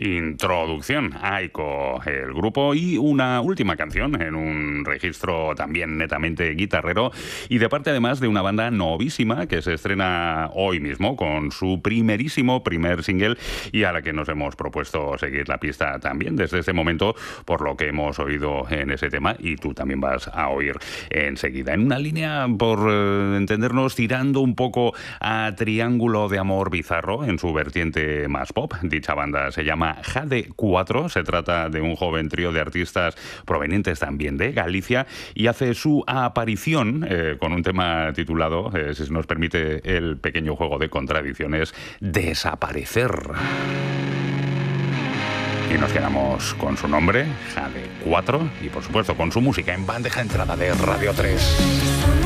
Introducción a Aiko, el grupo, y una última canción en un registro también netamente guitarrero y de parte además de una banda novísima que se estrena hoy mismo con su primer single y a la que nos hemos propuesto seguir la pista también desde este momento por lo que hemos oído en ese tema y tú también vas a oír enseguida. En una línea, por entendernos, tirando un poco a Triángulo de Amor Bizarro en su vertiente más pop. Dicha banda se llama Jade 4, se trata de un joven trío de artistas provenientes también de Galicia y hace su aparición con un tema titulado, si se nos permite el pequeño juego de contradicciones, Desaparecer. Y nos quedamos con su nombre, Jade 4, y por supuesto con su música en bandeja de entrada de Radio 3.